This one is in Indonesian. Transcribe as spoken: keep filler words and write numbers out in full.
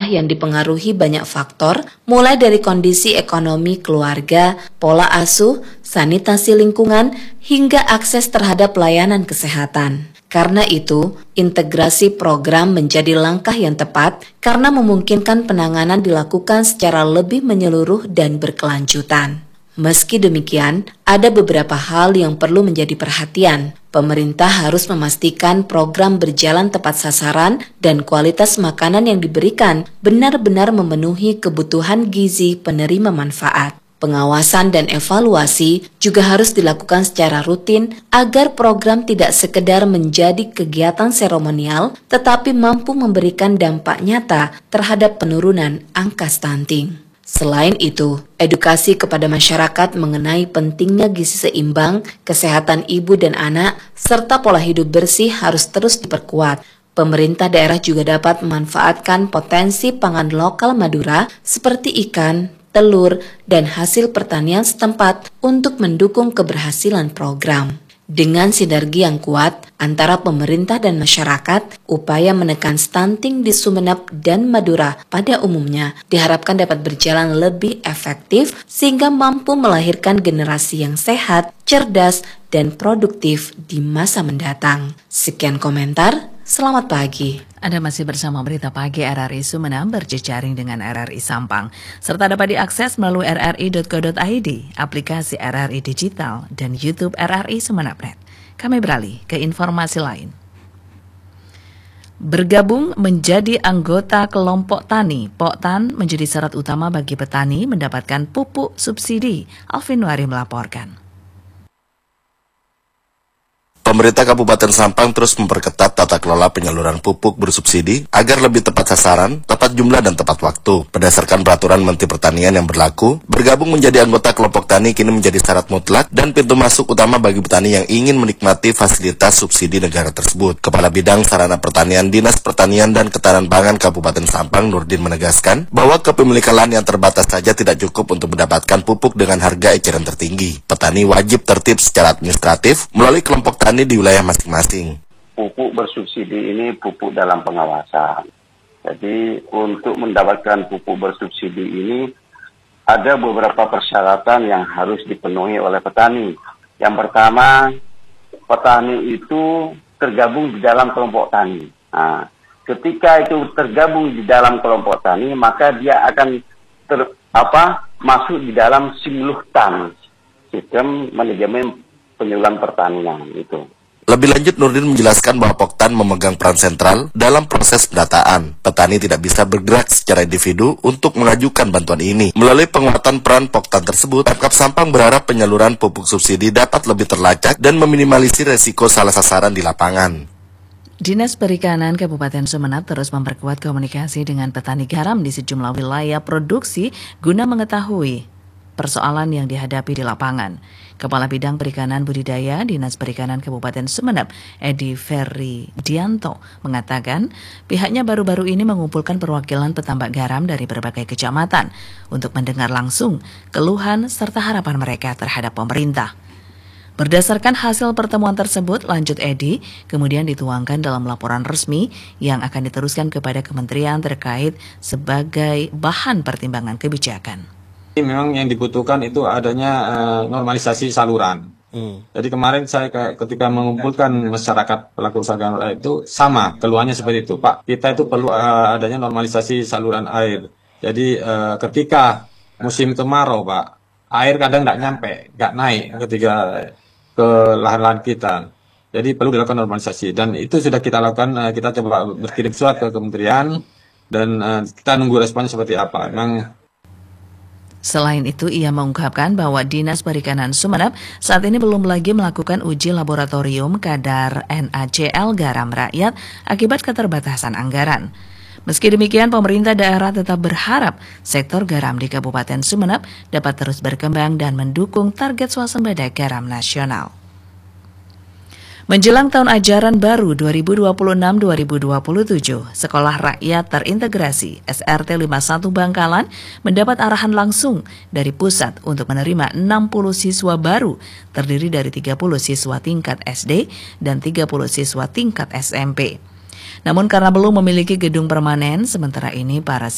yang dipengaruhi banyak faktor, mulai dari kondisi ekonomi keluarga, pola asuh, sanitasi lingkungan, hingga akses terhadap layanan kesehatan. Karena itu, integrasi program menjadi langkah yang tepat karena memungkinkan penanganan dilakukan secara lebih menyeluruh dan berkelanjutan. Meski demikian, ada beberapa hal yang perlu menjadi perhatian. Pemerintah harus memastikan program berjalan tepat sasaran dan kualitas makanan yang diberikan benar-benar memenuhi kebutuhan gizi penerima manfaat. Pengawasan dan evaluasi juga harus dilakukan secara rutin agar program tidak sekedar menjadi kegiatan seremonial, tetapi mampu memberikan dampak nyata terhadap penurunan angka stunting. Selain itu, edukasi kepada masyarakat mengenai pentingnya gizi seimbang, kesehatan ibu dan anak, serta pola hidup bersih harus terus diperkuat. Pemerintah daerah juga dapat memanfaatkan potensi pangan lokal Madura seperti ikan, telur, dan hasil pertanian setempat untuk mendukung keberhasilan program. Dengan sinergi yang kuat antara pemerintah dan masyarakat, upaya menekan stunting di Sumeneb dan Madura pada umumnya diharapkan dapat berjalan lebih efektif sehingga mampu melahirkan generasi yang sehat, cerdas, dan produktif di masa mendatang. Sekian komentar. Selamat pagi. Anda masih bersama Berita Pagi R R I Sumeneb berjejaring dengan R R I Sampang. Serta dapat diakses melalui r r i dot co dot i d, aplikasi R R I Digital, dan YouTube R R I Sumeneb Net. Kami beralih ke informasi lain. Bergabung menjadi anggota kelompok tani, Poktan menjadi syarat utama bagi petani mendapatkan pupuk subsidi. Alvin Wari melaporkan. Pemerintah Kabupaten Sampang terus memperketat tata kelola penyaluran pupuk bersubsidi agar lebih tepat sasaran, tepat jumlah, dan tepat waktu. Berdasarkan peraturan Menteri Pertanian yang berlaku, bergabung menjadi anggota kelompok tani kini menjadi syarat mutlak dan pintu masuk utama bagi petani yang ingin menikmati fasilitas subsidi negara tersebut. Kepala Bidang Sarana Pertanian Dinas Pertanian dan Ketahanan Pangan Kabupaten Sampang, Nurdin, menegaskan bahwa kepemilikan lahan yang terbatas saja tidak cukup untuk mendapatkan pupuk dengan harga eceran tertinggi. Petani wajib tertib secara administratif melalui kelompok tani di wilayah masing-masing. Pupuk bersubsidi ini pupuk dalam pengawasan. Jadi untuk mendapatkan pupuk bersubsidi ini ada beberapa persyaratan yang harus dipenuhi oleh petani. Yang pertama, petani itu tergabung di dalam kelompok tani. Nah, ketika itu tergabung di dalam kelompok tani, maka dia akan ter, apa, masuk di dalam Simluhtan, sistem manajemen penyaluran pertanian itu. Lebih lanjut, Nurdin menjelaskan bahwa Poktan memegang peran sentral dalam proses pendataan. Petani tidak bisa bergerak secara individu untuk mengajukan bantuan ini. Melalui penguatan peran Poktan tersebut, Pemkab Sampang berharap penyaluran pupuk subsidi dapat lebih terlacak dan meminimalisir resiko salah sasaran di lapangan. Dinas Perikanan Kabupaten Sumeneb terus memperkuat komunikasi dengan petani garam di sejumlah wilayah produksi guna mengetahui persoalan yang dihadapi di lapangan. Kepala Bidang Perikanan Budidaya Dinas Perikanan Kabupaten Sumeneb, Edi Ferry Dianto, mengatakan pihaknya baru-baru ini mengumpulkan perwakilan petambak garam dari berbagai kecamatan untuk mendengar langsung keluhan serta harapan mereka terhadap pemerintah. Berdasarkan hasil pertemuan tersebut, lanjut Edi, kemudian dituangkan dalam laporan resmi yang akan diteruskan kepada kementerian terkait sebagai bahan pertimbangan kebijakan. Memang yang dibutuhkan itu adanya uh, normalisasi saluran. Hmm. Jadi kemarin saya ketika mengumpulkan masyarakat pelaku usaha garam itu sama keluhannya seperti itu, Pak. Kita itu perlu uh, adanya normalisasi saluran air. Jadi uh, ketika musim kemarau, Pak, air kadang tidak nyampe, nggak naik ketika ke lahan-lahan kita. Jadi perlu dilakukan normalisasi dan itu sudah kita lakukan. Uh, kita coba berkirim surat ke kementerian dan uh, kita nunggu responnya seperti apa. Memang. Selain itu, ia mengungkapkan bahwa Dinas Perikanan Sumeneb saat ini belum lagi melakukan uji laboratorium kadar N A C L garam rakyat akibat keterbatasan anggaran. Meski demikian, pemerintah daerah tetap berharap sektor garam di Kabupaten Sumeneb dapat terus berkembang dan mendukung target swasembada garam nasional. Menjelang tahun ajaran baru dua ribu dua puluh enam dua ribu dua puluh tujuh, Sekolah Rakyat Terintegrasi S R T lima puluh satu Bangkalan mendapat arahan langsung dari pusat untuk menerima enam puluh siswa baru, terdiri dari tiga puluh siswa tingkat S D dan tiga puluh siswa tingkat S M P. Namun karena belum memiliki gedung permanen, sementara ini para